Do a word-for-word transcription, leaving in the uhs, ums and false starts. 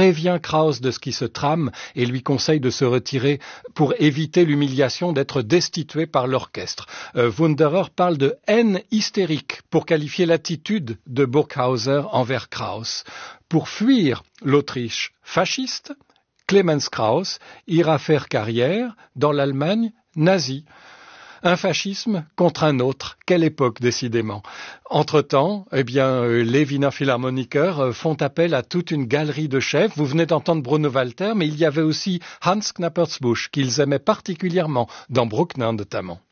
prévient Krauss de ce qui se trame et lui conseille de se retirer pour éviter l'humiliation d'être destitué par l'orchestre. Euh, Wunderer parle de haine hystérique pour qualifier l'attitude de Burghauser envers Krauss. Pour fuir l'Autriche fasciste, Clemens Krauss ira faire carrière dans l'Allemagne nazie. Un fascisme contre un autre. Quelle époque, décidément. Entre-temps, eh bien, les Wiener Philharmoniker font appel à toute une galerie de chefs. Vous venez d'entendre Bruno Walter, mais il y avait aussi Hans Knappertsbusch, qu'ils aimaient particulièrement, dans Bruckner notamment.